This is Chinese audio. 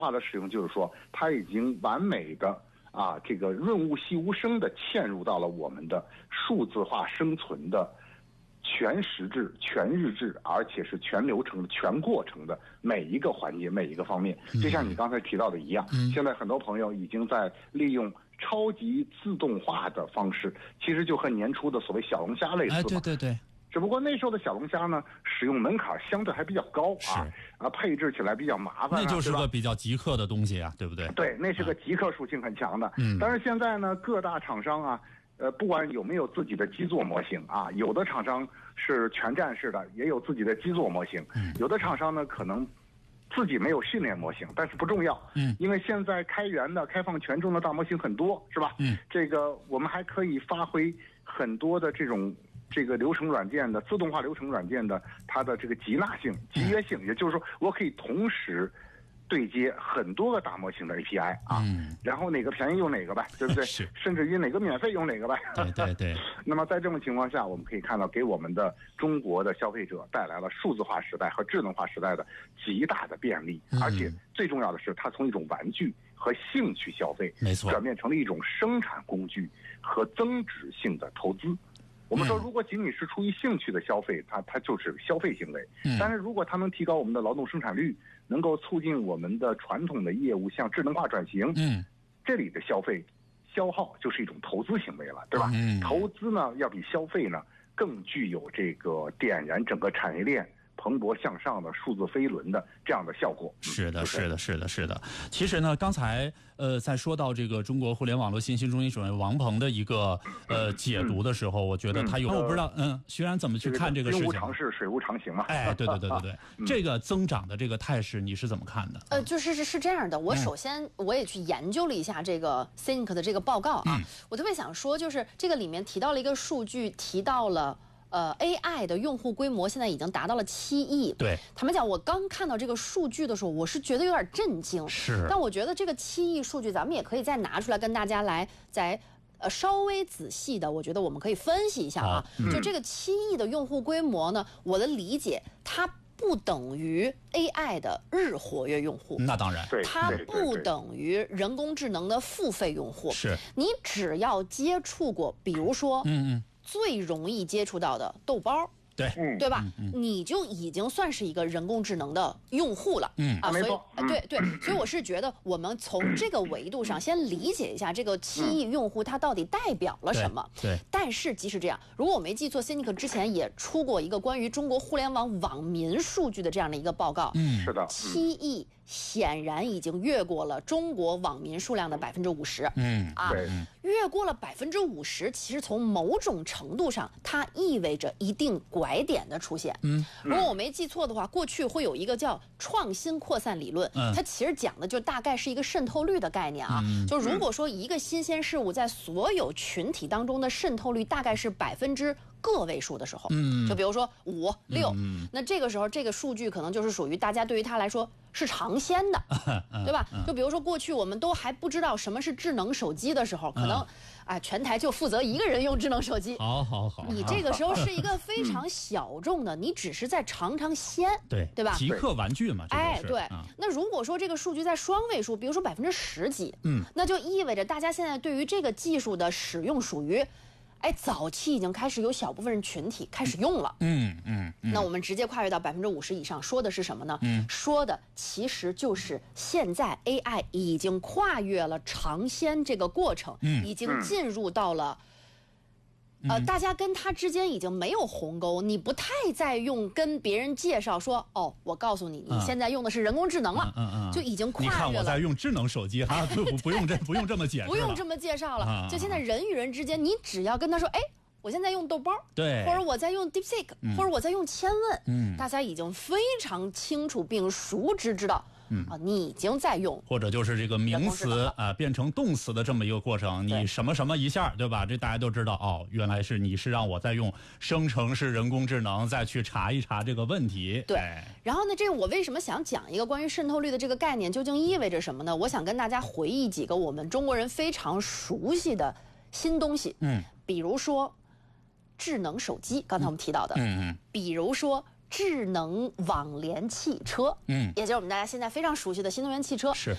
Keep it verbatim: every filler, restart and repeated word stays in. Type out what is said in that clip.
化的使用就是说，它已经完美的啊，这个润物细无声的嵌入到了我们的数字化生存的全时制、全日制，而且是全流程、全过程的每一个环节、每一个方面。就像你刚才提到的一样，嗯、现在很多朋友已经在利用超级自动化的方式，其实就和年初的所谓小龙虾类似嘛。 哎，对对对。 只不过那时候的小龙虾呢，使用门槛相对还比较高啊，啊，配置起来比较麻烦、啊， 那就是个比较极客的东西啊，对不对？ 对，那是个极客属性很强的。嗯，但是现在呢，各大厂商啊，呃，不管有没有自己的基座模型啊，有的厂商是全站式的，也有自己的基座模型，嗯、有的厂商呢可能自己没有训练模型，但是不重要，嗯，因为现在开源的、开放权重的大模型很多，是吧？嗯，这个我们还可以发挥很多的这种。这个流程软件的自动化流程软件的它的这个集纳性、集约性，也就是说，我可以同时对接很多个大模型的 A P I 啊，嗯、然后哪个便宜用哪个呗，对不对？是，甚至于哪个免费用哪个呗。 对对对。 那么在这种情况下，我们可以看到，给我们的中国的消费者带来了数字化时代和智能化时代的极大的便利，嗯、而且最重要的是，它从一种玩具和兴趣消费， 没错， 转变成了一种生产工具和增值性的投资。我们说，如果仅仅是出于兴趣的消费，它它就是消费行为。嗯。但是如果它能提高我们的劳动生产率，能够促进我们的传统的业务向智能化转型，嗯，这里的消费消耗就是一种投资行为了，对吧？嗯。投资呢，要比消费呢更具有这个点燃整个产业链蓬勃向上的数字飞轮的这样的效果。 是的，是的，是的，是的。其实呢，刚才呃在说到这个中国互联网络信息中心主任王鹏的一个呃解读的时候，我觉得他有、嗯、我不知道，嗯，徐然怎么去看这个事情？ 兵无常势，水无常形嘛。 哎，对对对对对，嗯、这个增长的这个态势，你是怎么看的？ 呃，就是是是这样的，我首先我也去研究了一下这个 C I N C 的这个报告啊，嗯、我特别想说，就是这个里面提到了一个数据，提到了。呃 ，A I 的用户规模现在已经达到了七亿。 对， 坦白讲，我刚看到这个数据的时候，我是觉得有点震惊。 是， 但我觉得这个七亿数据，咱们也可以再拿出来跟大家来再呃稍微仔细的，我觉得我们可以分析一下啊。嗯、就这个七亿的用户规模呢，我的理解，它不等于 A I 的日活跃用户。 那当然， 它不等于人工智能的付费用户。 是， 你只要接触过，比如说，嗯嗯。最容易接触到的豆包， 对， 对吧？嗯嗯、你就已经算是一个人工智能的用户了， 嗯啊，所以， 嗯、 对对，所以我是觉得，我们从这个维度上先理解一下这个七亿用户它到底代表了什么。 对，对但是即使这样，如果我没记错 ，C I N C 之前也出过一个关于中国互联网网民数据的这样的一个报告， 嗯，是的， 七亿。显然已经越过了中国网民数量的百分之五十， 嗯啊，越过了百分之五十，其实从某种程度上，它意味着一定拐点的出现。嗯，如果我没记错的话，过去会有一个叫创新扩散理论，嗯、它其实讲的就大概是一个渗透率的概念啊。嗯、就如果说一个新鲜事物在所有群体当中的渗透率大概是百分之个位数的时候，嗯，就比如说五六，嗯、那这个时候这个数据可能就是属于大家对于它来说是尝鲜的，对吧？就比如说过去我们都还不知道什么是智能手机的时候，可能啊、哎、全台就负责一个人用智能手机。 好好好， 你这个时候是一个非常小众的，你只是在尝尝鲜， 对对吧？ 极客玩具嘛， 哎对。啊、那如果说这个数据在双位数，比如说百分之十几，嗯，那就意味着大家现在对于这个技术的使用属于。哎，早期已经开始有小部分人群体开始用了， 嗯嗯，嗯那我们直接跨越到百分之五十以上，说的是什么呢？嗯，说的其实就是现在 A I 已经跨越了尝鲜这个过程，嗯，已经进入到了。呃，大家跟他之间已经没有鸿沟，你不太再用跟别人介绍说，哦，我告诉你，你现在用的是人工智能了，嗯嗯，就已经跨越了。 你看我在用智能手机哈，不不用这不用这么解释， 不用这么介绍了。就现在人与人之间，你只要跟他说，哎，我现在用豆包， 对， 或者我在用 DeepSeek，、嗯、或者我在用千问，嗯，大家已经非常清楚并熟知知道。嗯啊，你已经在用， 或者就是这个名词啊、呃、变成动词的这么一个过程，你什么什么一下，对吧？这大家都知道哦，原来是你是让我在用生成式人工智能再去查一查这个问题。 对，然后呢，这我为什么想讲一个关于渗透率的这个概念，究竟意味着什么呢？我想跟大家回忆几个我们中国人非常熟悉的新东西，嗯，比如说智能手机，刚才我们提到的，嗯嗯，比如说。智能网联汽车，嗯，也就是我们大家现在非常熟悉的新能源汽车。 是，